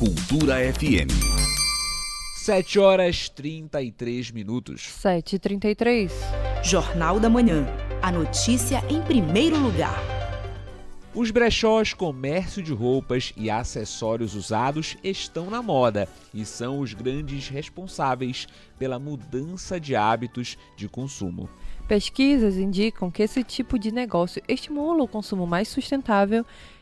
Cultura FM. 7h33. 7h33. Jornal da Manhã. A notícia em primeiro lugar. Os brechós, comércio de roupas e acessórios usados estão na moda e são os grandes responsáveis pela mudança de hábitos de consumo. Pesquisas indicam que esse tipo de negócio estimula o consumo mais sustentável